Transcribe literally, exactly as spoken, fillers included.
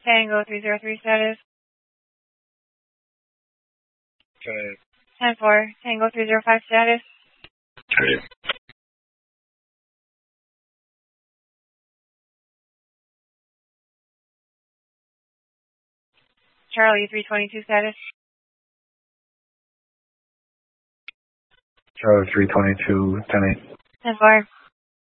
Tango three zero three status. ten ten four. Tango three zero five status. eight. Charlie three twenty-two status. Charlie three twenty-two, ten eight. ten four.